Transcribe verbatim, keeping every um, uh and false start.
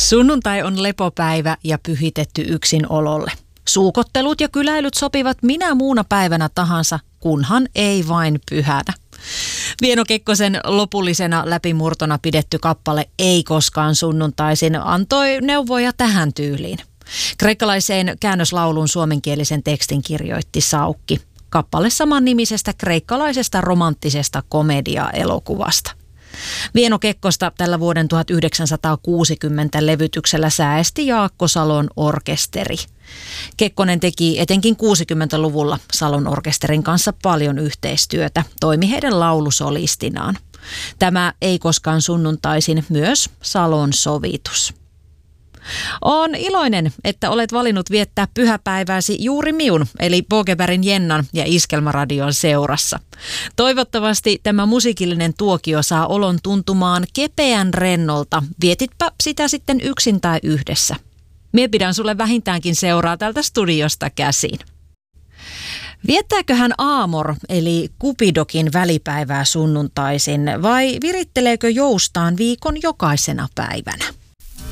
Sunnuntai on lepopäivä ja pyhitetty yksinololle. Suukottelut ja kyläilyt sopivat minä muuna päivänä tahansa, kunhan ei vain pyhänä. Vieno Kekkosen lopullisena läpimurtona pidetty kappale Ei koskaan sunnuntaisin antoi neuvoja tähän tyyliin. Kreikkalaiseen käännöslaulun suomenkielisen tekstin kirjoitti Saukki. Kappale samannimisestä kreikkalaisesta romanttisesta komedia-elokuvasta. Vieno Kekkosta tällä vuoden tuhatyhdeksänsataakuusikymmentä levytyksellä säesti Jaakko Salon orkesteri. Kekkonen teki etenkin kuusikymmentäluvulla Salon orkesterin kanssa paljon yhteistyötä, toimi heidän laulusolistinaan. Tämä Ei koskaan sunnuntaisin myös Salon sovitus. Olen iloinen, että olet valinnut viettää pyhäpäivääsi juuri minun, eli Bogebergin Jennan ja Iskelmäradion seurassa. Toivottavasti tämä musiikillinen tuokio saa olon tuntumaan kepeän rennolta. Vietitpä sitä sitten yksin tai yhdessä. Mie pidän sulle vähintäänkin seuraa tältä studiosta käsin. Viettääkö hän Aamor eli Kupidokin välipäivää sunnuntaisin vai viritteleekö joustaan viikon jokaisena päivänä?